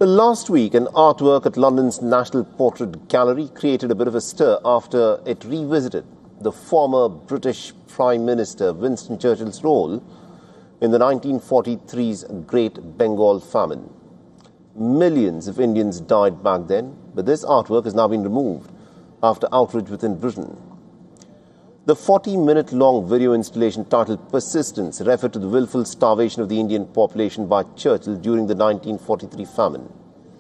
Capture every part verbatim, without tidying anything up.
Last week, an artwork at London's National Portrait Gallery created a bit of a stir after it revisited the former British Prime Minister Winston Churchill's role in the nineteen forty-three's Great Bengal Famine. Millions of Indians died back then, but this artwork has now been removed after outrage within Britain. The forty-minute-long video installation titled Persistence referred to the willful starvation of the Indian population by Churchill during the nineteen forty-three famine.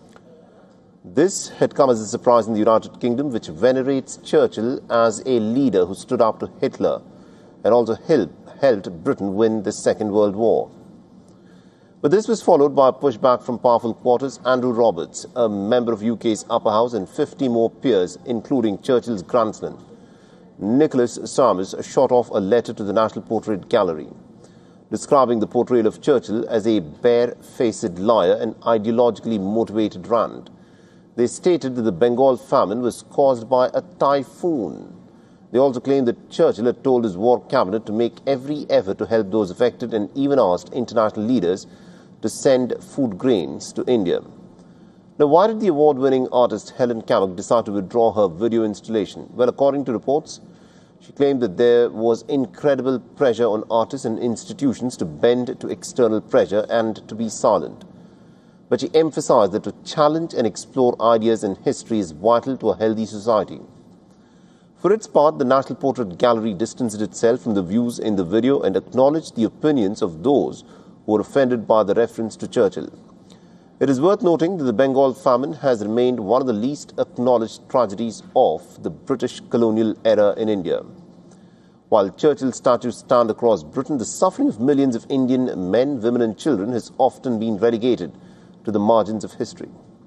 This had come as a surprise in the United Kingdom, which venerates Churchill as a leader who stood up to Hitler and also helped, helped Britain win the Second World War. But this was followed by a pushback from powerful quarters. Andrew Roberts, a member of U K's upper house, and fifty more peers, including Churchill's grandson, Nicholas Sarmis, shot off a letter to the National Portrait Gallery, describing the portrayal of Churchill as a bare-faced liar and ideologically motivated rant. They stated that the Bengal famine was caused by a typhoon. They also claimed that Churchill had told his war cabinet to make every effort to help those affected and even asked international leaders to send food grains to India. Now, why did the award-winning artist Helen Kamak decide to withdraw her video installation? Well, according to reports, she claimed that there was incredible pressure on artists and institutions to bend to external pressure and to be silent. But she emphasized that to challenge and explore ideas and history is vital to a healthy society. For its part, the National Portrait Gallery distanced itself from the views in the video and acknowledged the opinions of those who were offended by the reference to Churchill. It is worth noting that the Bengal famine has remained one of the least acknowledged tragedies of the British colonial era in India. While Churchill's statues stand across Britain, the suffering of millions of Indian men, women and children has often been relegated to the margins of history.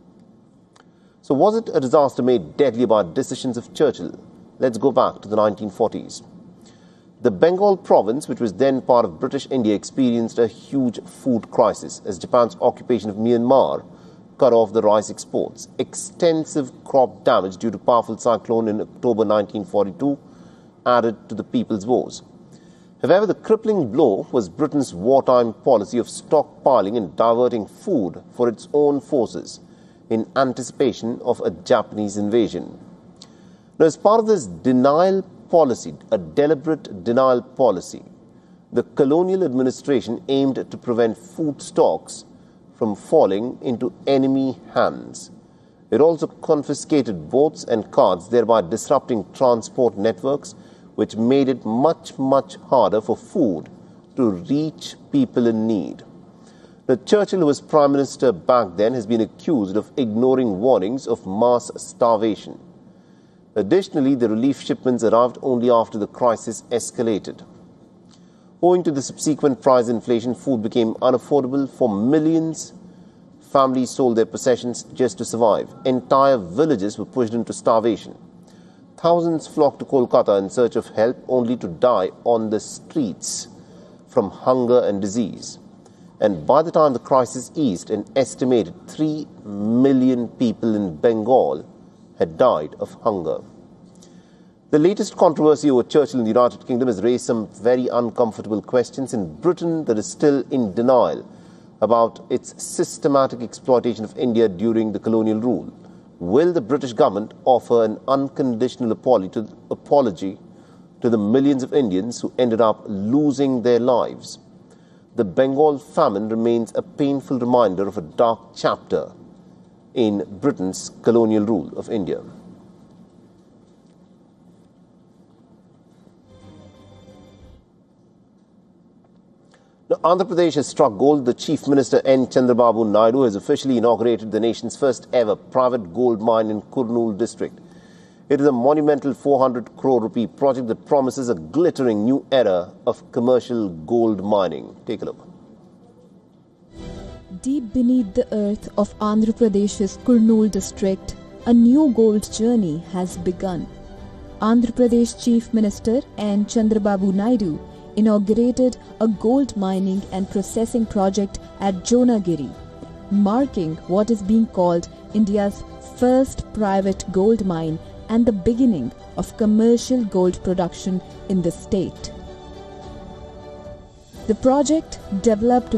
So was it a disaster made deadly by decisions of Churchill? Let's go back to the nineteen forties. The Bengal province, which was then part of British India, experienced a huge food crisis as Japan's occupation of Myanmar cut off the rice exports. Extensive crop damage due to powerful cyclone in October nineteen forty-two added to the people's woes. However, the crippling blow was Britain's wartime policy of stockpiling and diverting food for its own forces in anticipation of a Japanese invasion. Now, as part of this denial policy, a deliberate denial policy, the colonial administration aimed to prevent food stocks from falling into enemy hands. It also confiscated boats and carts, thereby disrupting transport networks, which made it much, much harder for food to reach people in need. Now, Churchill, who was Prime Minister back then, has been accused of ignoring warnings of mass starvation. Additionally, the relief shipments arrived only after the crisis escalated. Owing to the subsequent price inflation, food became unaffordable for millions. Families sold their possessions just to survive. Entire villages were pushed into starvation. Thousands flocked to Kolkata in search of help, only to die on the streets from hunger and disease. And by the time the crisis eased, an estimated three million people in Bengal had died of hunger. The latest controversy over Churchill in the United Kingdom has raised some very uncomfortable questions. In Britain, that is still in denial about its systematic exploitation of India during the colonial rule. Will the British government offer an unconditional apology to the millions of Indians who ended up losing their lives? The Bengal famine remains a painful reminder of a dark chapter in Britain's colonial rule of India. Now, Andhra Pradesh has struck gold. The Chief Minister N. Chandrababu Naidu has officially inaugurated the nation's first ever private gold mine in Kurnool district. It is a monumental four hundred crore rupee project that promises a glittering new era of commercial gold mining. Take a look. Deep beneath the earth of Andhra Pradesh's Kurnool district, a new gold journey has begun. Andhra Pradesh Chief Minister N. Chandrababu Naidu inaugurated a gold mining and processing project at Jonagiri, marking what is being called India's first private gold mine and the beginning of commercial gold production in the state. The project, developed